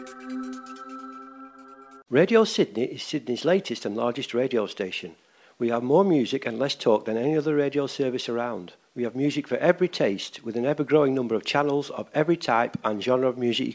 Radio Sydney is Sydney's latest and largest radio station. We have more music and less talk than any other radio service around. We have music for every taste, with an ever-growing number of channels of every type and genre of music you